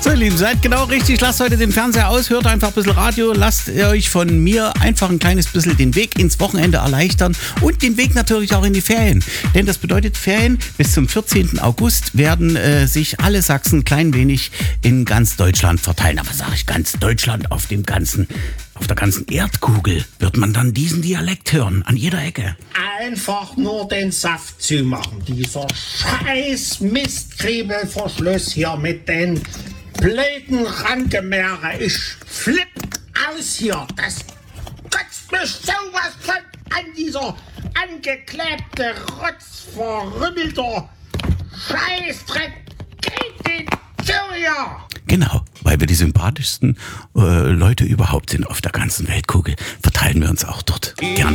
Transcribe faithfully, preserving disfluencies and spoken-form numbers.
So, ihr Lieben, seid genau richtig. Lasst heute den Fernseher aus, hört einfach ein bisschen Radio. Lasst euch von mir einfach ein kleines bisschen den Weg ins Wochenende erleichtern und den Weg natürlich auch in die Ferien. Denn das bedeutet, Ferien bis zum vierzehnten August werden äh, sich alle Sachsen klein wenig in ganz Deutschland verteilen. Aber sage ich ganz Deutschland, auf dem ganzen, auf der ganzen Erdkugel wird man dann diesen Dialekt hören, an jeder Ecke. Einfach nur den Saft zumachen. Dieser scheiß Mistkriebelverschluss hier mit den blöden Rangemäre. Ich flipp aus hier. Das kotzt mich sowas von an, dieser angeklebte, rotzverrümmelter Scheißdreck. Geht den zu hier! Genau, weil wir die sympathischsten äh, Leute überhaupt sind auf der ganzen Weltkugel, verteilen wir uns auch dort gerne.